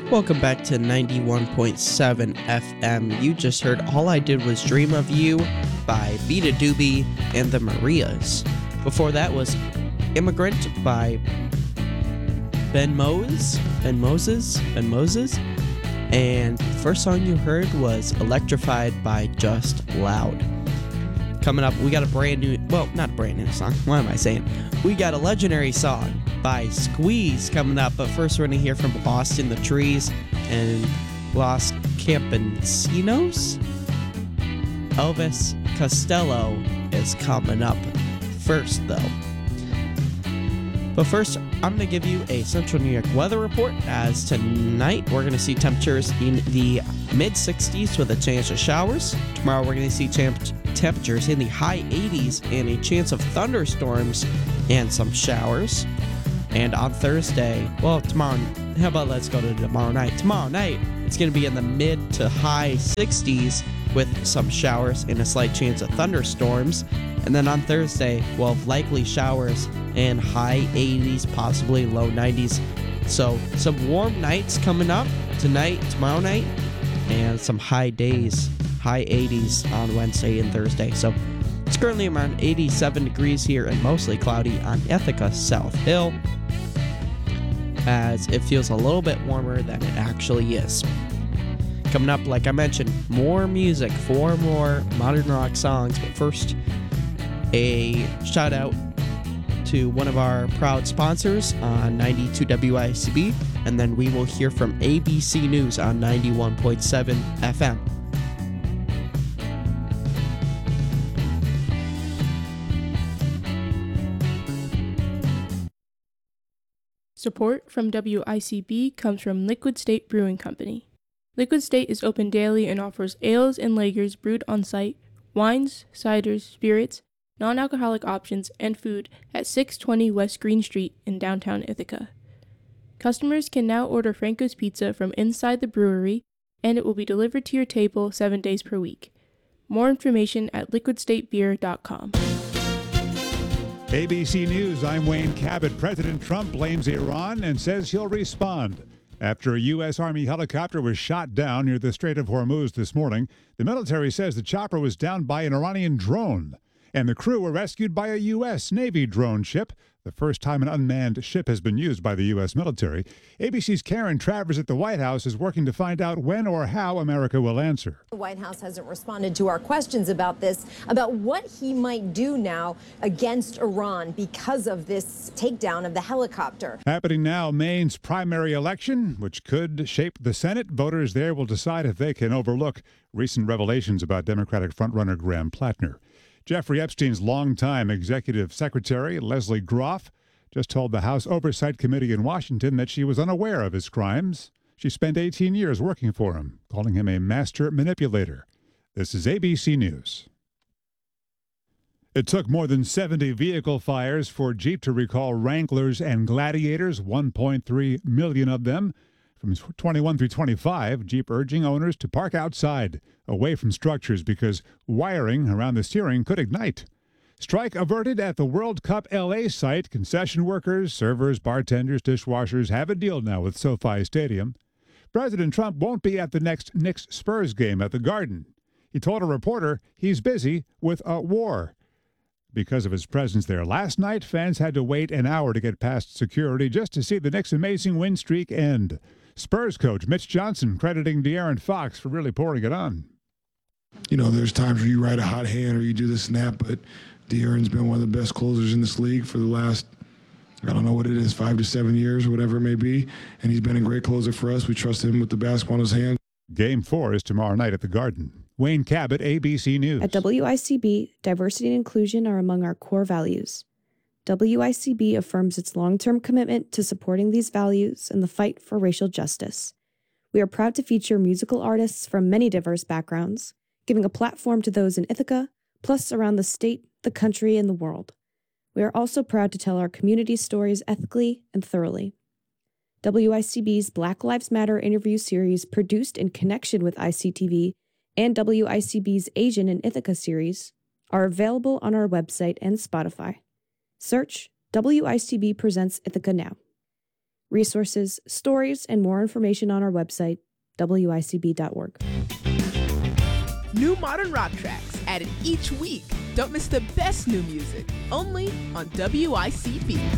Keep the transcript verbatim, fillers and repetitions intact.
Welcome back to ninety-one point seven F M. You just heard All I Did Was Dream of You by Beta Doobie and the Marias. Before that was Immigrant by Ben Moses, Ben Moses, Ben Moses. And the first song you heard was Electrified by Just Loud. Coming up, we got a brand new, well, not a brand new song, what am I saying? We got a legendary song by Squeeze coming up, but first we're going to hear from Lost in the Trees and Los Campesinos. Elvis Costello is coming up first, though. But first, I'm going to give you a Central New York weather report, as tonight we're going to see temperatures in the mid sixties with a chance of showers. Tomorrow we're going to see temp- temperatures in the high eighties and a chance of thunderstorms and some showers. And on Thursday, well, tomorrow, how about let's go to tomorrow night. Tomorrow night, it's going to be in the mid to high sixties with some showers and a slight chance of thunderstorms. And then on Thursday, we'll have likely showers and high eighties, possibly low nineties. So some warm nights coming up tonight, tomorrow night, and some high days, high eighties on Wednesday and Thursday. So it's currently around eighty-seven degrees here and mostly cloudy on Ithaca South Hill, as it feels a little bit warmer than it actually is. Coming up, like I mentioned, more music, four more modern rock songs. But first, a shout out to one of our proud sponsors on ninety-two W I C B, and then we will hear from A B C News on ninety-one point seven F M. Support from W I C B comes from Liquid State Brewing Company. Liquid State is open daily and offers ales and lagers brewed on site, wines, ciders, spirits, non-alcoholic options, and food at six twenty West Green Street in downtown Ithaca. Customers can now order Franco's Pizza from inside the brewery, and it will be delivered to your table seven days per week. More information at liquid state beer dot com. A B C News, I'm Wayne Cabot. President Trump blames Iran and says he'll respond. After a U S. Army helicopter was shot down near the Strait of Hormuz this morning, the military says the chopper was downed by an Iranian drone, and the crew were rescued by a U S. Navy drone ship, the first time an unmanned ship has been used by the U S military. A B C's Karen Travers at the White House is working to find out when or how America will answer. The White House hasn't responded to our questions about this, about what he might do now against Iran because of this takedown of the helicopter. Happening now, Maine's primary election, which could shape the Senate. Voters there will decide if they can overlook recent revelations about Democratic frontrunner Graham Plattner. Jeffrey Epstein's longtime executive secretary, Leslie Groff, just told the House Oversight Committee in Washington that she was unaware of his crimes. She spent eighteen years working for him, calling him a master manipulator. This is A B C News. It took more than seventy vehicle fires for Jeep to recall Wranglers and Gladiators, one point three million of them. From twenty-one through twenty-five, Jeep urging owners to park outside, away from structures, because wiring around the steering could ignite. Strike averted at the World Cup L A site. Concession workers, servers, bartenders, dishwashers have a deal now with SoFi Stadium. President Trump won't be at the next Knicks-Spurs game at the Garden. He told a reporter he's busy with a war. Because of his presence there last night, fans had to wait an hour to get past security just to see the Knicks' amazing win streak end. Spurs coach Mitch Johnson crediting De'Aaron Fox for really pouring it on. You know, there's times where you ride a hot hand or you do the snap, but De'Aaron's been one of the best closers in this league for the last, I don't know what it is, five to seven years or whatever it may be, and he's been a great closer for us. We trust him with the basketball in his hand. Game four is tomorrow night at the Garden. Wayne Cabot, A B C News. At W I C B, diversity and inclusion are among our core values. W I C B affirms its long-term commitment to supporting these values in the fight for racial justice. We are proud to feature musical artists from many diverse backgrounds, giving a platform to those in Ithaca, plus around the state, the country, and the world. We are also proud to tell our community stories ethically and thoroughly. W I C B's Black Lives Matter interview series, produced in connection with I C T V, and W I C B's Asian in Ithaca series are available on our website and Spotify. Search W I C B Presents Ithaca now. resources, stories, and more information on our website, W I C B dot org. New modern rock tracks added each week. Don't miss the best new music, only on W I C B.